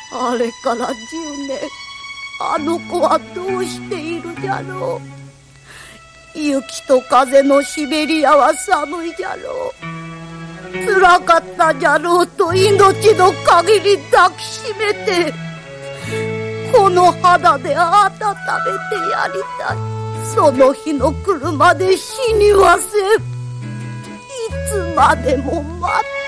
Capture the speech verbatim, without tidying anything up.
あれからじゅうねん、あの子はどうしているじゃろう。雪と風のシベリアは寒いじゃろう。辛かったじゃろうと命の限り抱きしめて、この肌で温めてやりたい。その日の来るまで死にはせん。いつまでも待って